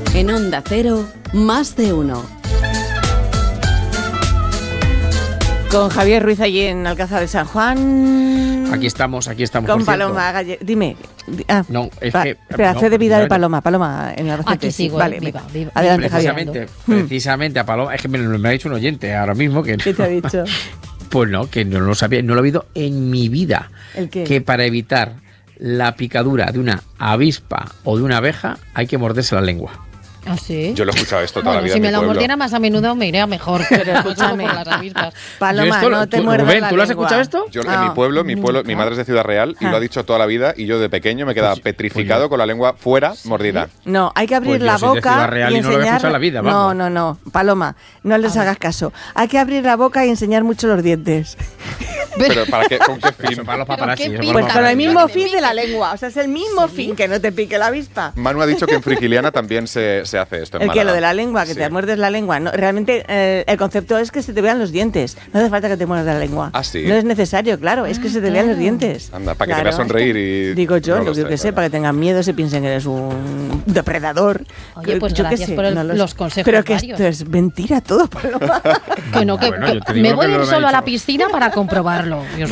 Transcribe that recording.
En Onda Cero, Más de Uno. Con Javier Ruiz allí en Alcázar de San Juan. Aquí estamos. Con Paloma Gallego. Dime. No, es que... Espera, fe de vida de Paloma en Albacete. Aquí sigo, vale, viva. Adelante, precisamente a Paloma, es que me ha dicho un oyente ahora mismo que... ¿Qué te ha dicho? Pues no, que no lo sabía, no lo he oído en mi vida. ¿El qué? Que para evitar la picadura de una avispa o de una abeja hay que morderse la lengua. ¿Ah, sí? Yo lo he escuchado esto toda la vida si en me mi lo pueblo. mordiera más a menudo me iría mejor. Pero escúchame, por las avispas. Paloma, no te muerdas Rubén, la ¿tú lo has lengua. escuchado esto? Yo en mi pueblo, mi madre es de Ciudad Real y lo ha dicho toda la vida y yo de pequeño me quedaba petrificado con la lengua fuera, mordida. No, hay que abrir Pues yo la soy de boca Ciudad Real y no lo he escuchado en la vida, vamos. No, Paloma, no les hagas caso. Hay que abrir la boca y enseñar mucho los dientes. Pero ¿para qué? ¿Con qué fin? Eso para los paparazzi. ¿Pero qué eso Pues para con los el paparazzi. mismo fin de la lengua. O sea, es el mismo fin, que no te pique la avispa. Manu ha dicho que en Frigiliana también se hace esto en El Málaga. que lo de la lengua, que Sí. te muerdes la lengua. No, realmente el concepto es que se te vean los dientes. No hace falta que te muerdas la lengua. ¿Ah, sí? No es necesario, claro. Es que se te vean los dientes. Anda, para que te Claro, veas sonreír y... Digo yo, no lo que sé, claro. para que tengan miedo, se piensen que eres un depredador. Oye, pues Yo qué gracias sé, por no los consejos Pero que varios. esto es mentira todo, Paloma. Que no, que Bueno, yo te digo me lo voy que a ir me solo a la ha dicho. piscina para comprobarlo. Dios